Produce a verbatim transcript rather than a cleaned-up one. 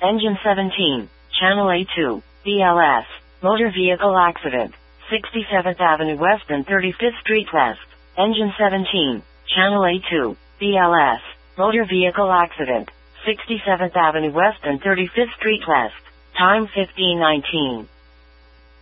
Engine seventeen, Channel A two, B L S, motor vehicle accident, sixty-seventh Avenue West and thirty-fifth Street West. Engine seventeen, Channel A two, B L S, motor vehicle accident, sixty-seventh Avenue West and thirty-fifth Street West. Time fifteen nineteen.